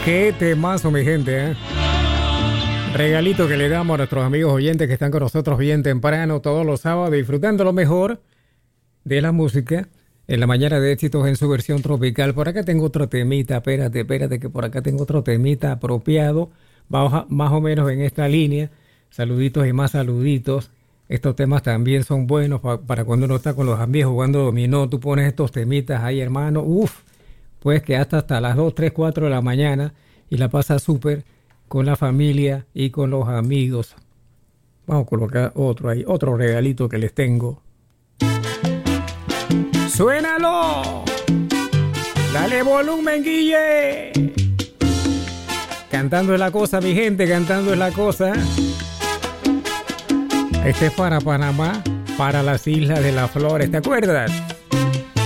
Qué temazo, mi gente, ¿eh? Regalito que le damos a nuestros amigos oyentes que están con nosotros bien temprano todos los sábados, disfrutando lo mejor de la música en la mañana de éxitos en su versión tropical. Por acá tengo otro temita, espérate, que por acá tengo otro temita apropiado, más o menos en esta línea. Saluditos y más saluditos. Estos temas también son buenos para cuando uno está con los amigos jugando dominó. Tú pones estos temitas ahí, hermano. Pues que hasta las 2, 3, 4 de la mañana y la pasa súper con la familia y con los amigos. Vamos a colocar otro ahí, otro regalito que les tengo. ¡Suénalo! ¡Dale volumen, Guille! Cantando es la cosa, mi gente, cantando es la cosa. Este es para Panamá, para las Islas de las Flores, ¿te acuerdas?